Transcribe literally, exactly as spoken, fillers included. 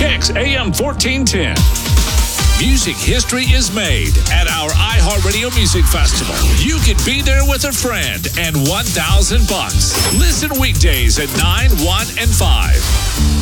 Kicks A M fourteen ten. Music history is made at our iHeartRadio Music Festival. You could be there with a friend and one thousand bucks. Listen weekdays at nine, one, and five.